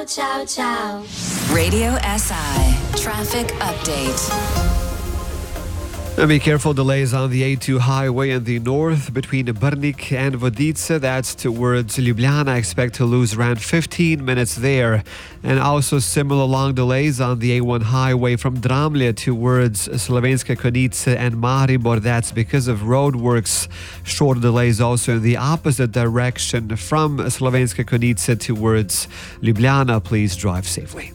Ciao, ciao, ciao. Radio SI Traffic Update. Be careful, delays on the A2 highway in the north between Brnik and Vodice. That's towards Ljubljana. Expect to lose around 15 minutes there. And also similar long delays on the A1 highway from Dramlje towards Slovenska Konjica and Maribor. That's because of roadworks. Short delays also in the opposite direction from Slovenska Konjica towards Ljubljana. Please drive safely.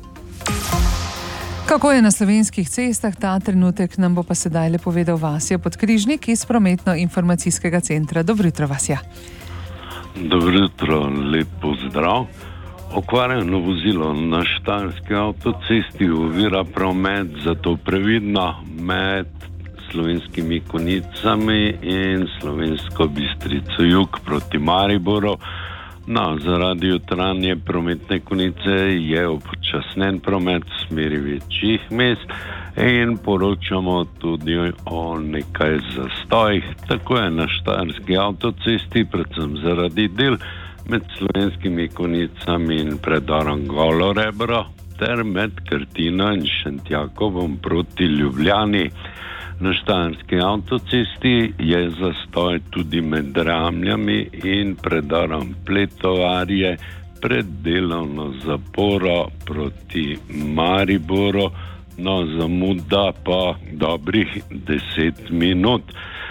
Kako je na slovenskih cestah ta trenutek, nam bo pa sedaj le povedal Vasja Podkrižnik iz Prometno-informacijskega centra. Dobro jutro, Vasja. Dobro jutro, lep pozdrav. Okvarjeno vozilo na Štajerski avtocesti ovira promet, zato previdno med Slovenskimi Konjicami in Slovensko Bistrico jug proti Mariboru. No, zaradi jutranje prometne konice je upočasnjen promet v smeri večjih mest in poročamo tudi o nekaj zastojih. Tako je na Štajerski avtocesti, predvsem zaradi del med Slovenskimi Konjicami in predorom Golo Rebro ter med Krtino in Šentjakovom proti Ljubljani. Na Štajerski avtocesti je zastoj tudi med Dramljami in predorom Pletovarje pred delovno zaporo proti Mariboru, no zamuda pa dobrih 10 minut.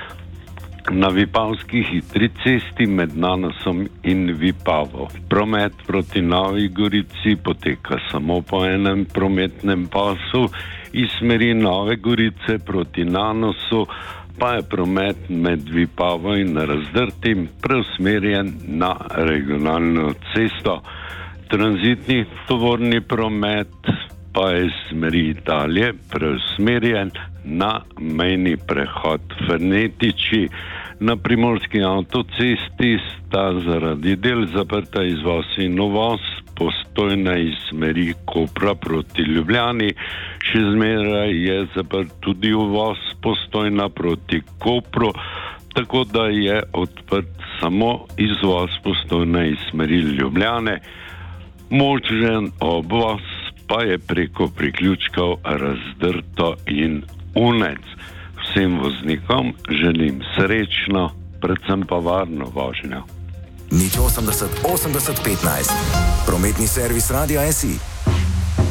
Na Vipavski hitri cesti med Nanosom in Vipavo promet proti Novi Gorici poteka samo po enem prometnem pasu. Iz smeri Nove Gorice proti Nanosu pa je promet med Vipavo in Razdrtim preusmerjen na regionalno cesto. Tranzitni tovorni promet pa je iz smeri Italije preusmerjen na mejni prehod Fernetiči. Na Primorski avtocesti sta zaradi del zaprta izvoz in uvoz, Postojna iz smeri Kopra proti Ljubljani. Še zmeraj je zaprt tudi uvoz Postojna proti Kopru, tako da je odprt samo izvoz Postojna iz smeri Ljubljane. Možen obvoz pa je preko priključkov Razdrto in Unec. Vsem voznikom želim srečno, predvsem pa varno vožnjo. Nič 80 80 15. Prometni servis Radia SI.